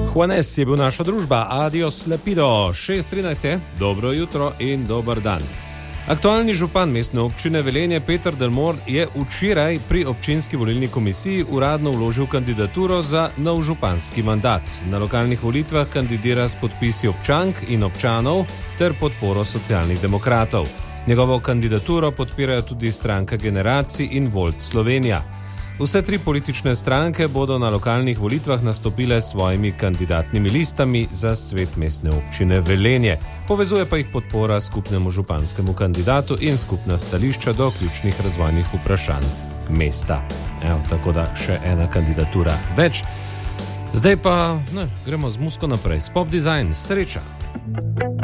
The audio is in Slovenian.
Juanes je bil naša družba, adios lepido, 6:13 je, dobro jutro in dober dan. Aktualni župan mestne občine Velenje Peter Delmor je včeraj pri občinski volilni komisiji uradno vložil kandidaturo za nov županski mandat. Na lokalnih volitvah kandidira s podpisi občank in občanov ter podporo socialnih demokratov. Njegovo kandidaturo podpirajo tudi stranka Generacij in Volt Slovenija. Vse tri politične stranke bodo na lokalnih volitvah nastopile s svojimi kandidatnimi listami za svet mestne občine Velenje. Povezuje pa jih podpora skupnemu županskemu kandidatu in skupna stališča do ključnih razvojnih vprašanj mesta. Evo, tako da še ena kandidatura več. Zdaj pa gremo z muziko naprej. Pop Design, sreča!